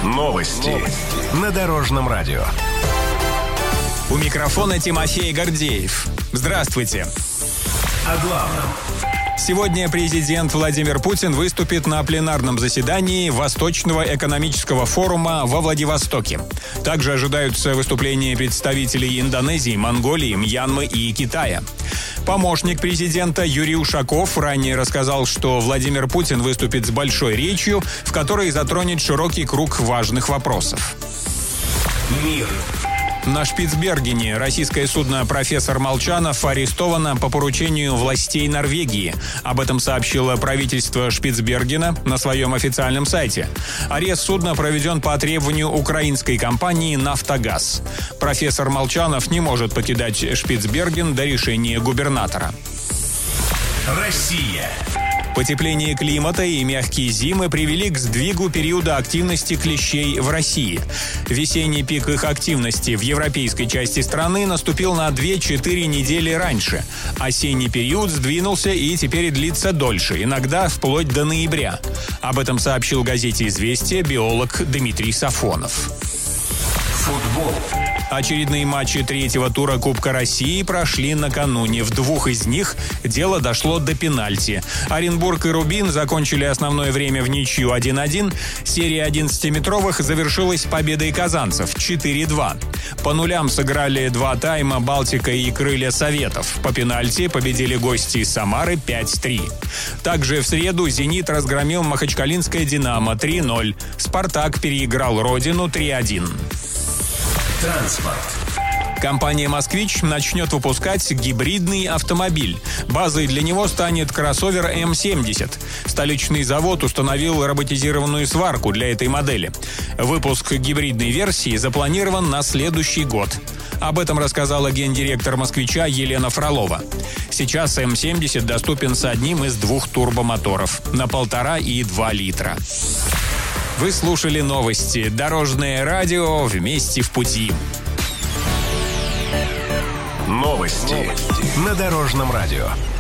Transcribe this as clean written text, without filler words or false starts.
Новости на Дорожном радио. У микрофона Тимофей Гордеев. Здравствуйте. О главном. Сегодня президент Владимир Путин выступит на пленарном заседании Восточного экономического форума во Владивостоке. Также ожидаются выступления представителей Индонезии, Монголии, Мьянмы и Китая. Помощник президента Юрий Ушаков ранее рассказал, что Владимир Путин выступит с большой речью, в которой затронет широкий круг важных вопросов. Мир. На Шпицбергене российское судно «Профессор Молчанов» арестовано по поручению властей Норвегии. Об этом сообщило правительство Шпицбергена на своем официальном сайте. Арест судна проведен по требованию украинской компании «Нафтогаз». Профессор Молчанов не может покидать Шпицберген до решения губернатора. Россия. Потепление климата и мягкие зимы привели к сдвигу периода активности клещей в России. Весенний пик их активности в европейской части страны наступил на 2-4 недели раньше. Осенний период сдвинулся и теперь длится дольше, иногда вплоть до ноября. Об этом сообщил газете «Известия» биолог Дмитрий Сафонов. Футбол. Очередные матчи третьего тура Кубка России прошли накануне. В двух из них дело дошло до пенальти. Оренбург и Рубин закончили основное время в ничью 1-1. Серия 11-метровых завершилась победой казанцев 4-2. По нулям сыграли два тайма Балтика и Крылья Советов. По пенальти победили гости из Самары 5-3. Также в среду «Зенит» разгромил махачкалинское «Динамо» 3-0. «Спартак» переиграл «Родину» 3-1. Транспорт. Компания «Москвич» начнет выпускать гибридный автомобиль. Базой для него станет кроссовер М70. Столичный завод установил роботизированную сварку для этой модели. Выпуск гибридной версии запланирован на следующий год. Об этом рассказала гендиректор «Москвича» Елена Фролова. Сейчас М70 доступен с одним из двух турбомоторов на 1,5 и 2 литра. Вы слушали новости. Дорожное радио. Вместе в пути. Новости на Дорожном радио.